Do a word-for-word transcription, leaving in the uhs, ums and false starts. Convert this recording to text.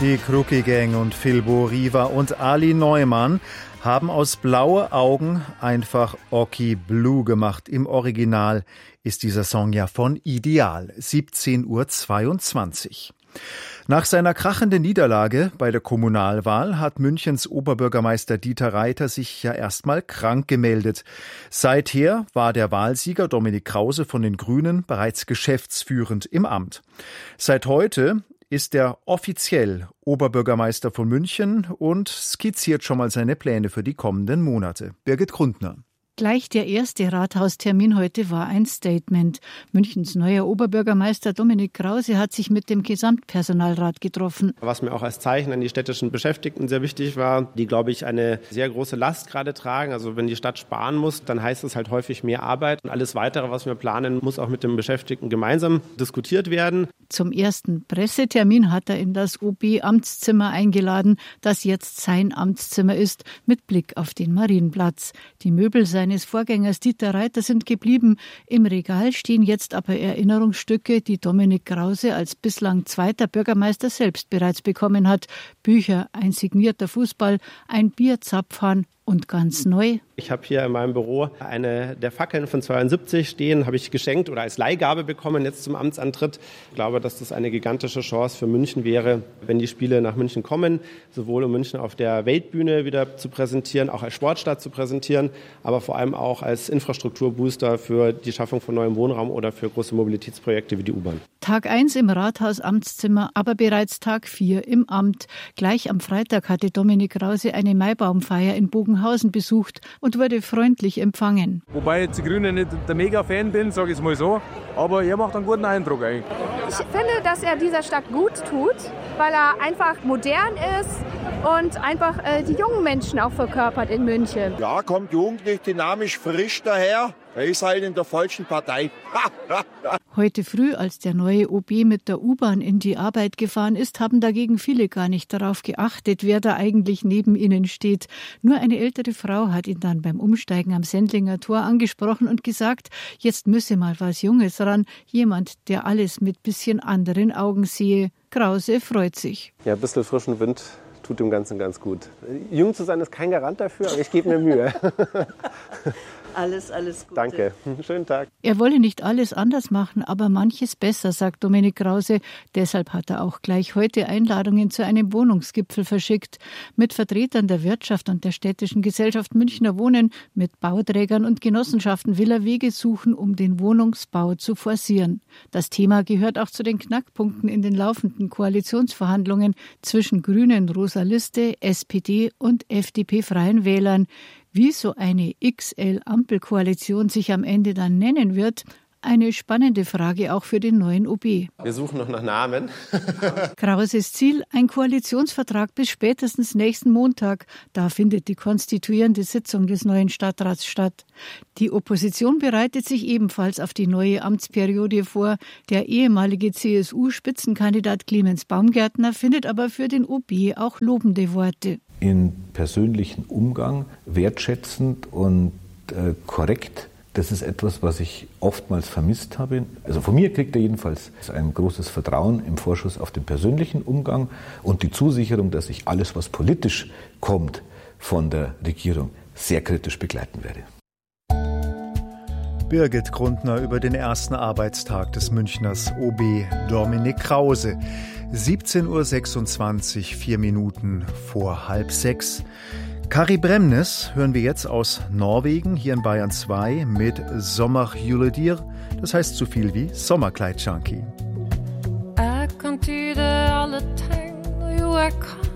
Die Kruki Gang und Filbo Riva und Ali Neumann haben aus Blaue Augen einfach Oki Blue gemacht. Im Original ist dieser Song ja von Ideal. siebzehn Uhr zweiundzwanzig. Nach seiner krachenden Niederlage bei der Kommunalwahl hat Münchens Oberbürgermeister Dieter Reiter sich ja erstmal krank gemeldet. Seither war der Wahlsieger Dominik Krause von den Grünen bereits geschäftsführend im Amt. Seit heute ist er offiziell Oberbürgermeister von München und skizziert schon mal seine Pläne für die kommenden Monate. Birgit Grundner. Gleich der erste Rathaustermin heute war ein Statement. Münchens neuer Oberbürgermeister Dominik Krause hat sich mit dem Gesamtpersonalrat getroffen. Was mir auch als Zeichen an die städtischen Beschäftigten sehr wichtig war, die, glaube ich, eine sehr große Last gerade tragen. Also wenn die Stadt sparen muss, dann heißt es halt häufig mehr Arbeit. Und alles Weitere, was wir planen, muss auch mit den Beschäftigten gemeinsam diskutiert werden. Zum ersten Pressetermin hat er in das O B-Amtszimmer eingeladen, das jetzt sein Amtszimmer ist, mit Blick auf den Marienplatz. Die Möbel seines Vorgängers Dieter Reiter sind geblieben. Im Regal stehen jetzt aber Erinnerungsstücke, die Dominik Krause als bislang zweiter Bürgermeister selbst bereits bekommen hat. Bücher, ein signierter Fußball, ein Bierzapfhahn und ganz neu. Ich habe hier in meinem Büro eine der Fackeln von zweiundsiebzig stehen, habe ich geschenkt oder als Leihgabe bekommen jetzt zum Amtsantritt. Ich glaube, dass das eine gigantische Chance für München wäre, wenn die Spiele nach München kommen, sowohl um München auf der Weltbühne wieder zu präsentieren, auch als Sportstadt zu präsentieren, aber vor allem auch als Infrastrukturbooster für die Schaffung von neuem Wohnraum oder für große Mobilitätsprojekte wie die U-Bahn. Tag eins im Rathausamtszimmer, aber bereits Tag vier im Amt. Gleich am Freitag hatte Dominik Krause eine Maibaumfeier in Bogenhausen besucht und wurde freundlich empfangen. Wobei jetzt die Grünen nicht der Mega-Fan bin, sage ich es mal so, aber er macht einen guten Eindruck eigentlich. Ich finde, dass er dieser Stadt gut tut, weil er einfach modern ist und einfach äh, die jungen Menschen auch verkörpert in München. Ja, kommt jugendlich, dynamisch, frisch daher. Er ist halt in der falschen Partei. Heute früh, als der neue O B mit der U-Bahn in die Arbeit gefahren ist, haben dagegen viele gar nicht darauf geachtet, wer da eigentlich neben ihnen steht. Nur eine ältere Frau hat ihn dann beim Umsteigen am Sendlinger Tor angesprochen und gesagt, jetzt müsse mal was Junges ran, jemand, der alles mit bisschen anderen Augen sehe. Krause freut sich. Ja, ein bisschen frischen Wind tut dem Ganzen ganz gut. Jung zu sein ist kein Garant dafür, aber ich gebe mir Mühe. Alles, alles Gute. Danke. Schönen Tag. Er wolle nicht alles anders machen, aber manches besser, sagt Dominik Krause. Deshalb hat er auch gleich heute Einladungen zu einem Wohnungsgipfel verschickt. Mit Vertretern der Wirtschaft und der städtischen Gesellschaft Münchner Wohnen, mit Bauträgern und Genossenschaften will er Wege suchen, um den Wohnungsbau zu forcieren. Das Thema gehört auch zu den Knackpunkten in den laufenden Koalitionsverhandlungen zwischen Grünen, Rosa Liste, S P D und F D P-Freien Wählern. Wie so eine X L-Ampelkoalition sich am Ende dann nennen wird, eine spannende Frage auch für den neuen O B. Wir suchen noch nach Namen. Krauses Ziel, ein Koalitionsvertrag bis spätestens nächsten Montag. Da findet die konstituierende Sitzung des neuen Stadtrats statt. Die Opposition bereitet sich ebenfalls auf die neue Amtsperiode vor. Der ehemalige C S U-Spitzenkandidat Clemens Baumgärtner findet aber für den O B auch lobende Worte. In persönlichen Umgang, wertschätzend und äh, korrekt. Das ist etwas, was ich oftmals vermisst habe. Also von mir kriegt er jedenfalls ein großes Vertrauen im Vorschuss auf den persönlichen Umgang und die Zusicherung, dass ich alles, was politisch kommt von der Regierung, sehr kritisch begleiten werde. Birgit Grundner über den ersten Arbeitstag des Münchners O B Dominik Krause. siebzehn Uhr sechsundzwanzig, vier Minuten vor halb sechs. Kari Bremnes hören wir jetzt aus Norwegen, hier in Bayern zwei, mit Sommerjuledir. Das heißt so viel wie Sommerkleid-Junkie. Jeg kan tyde alle tegn, jo jeg kan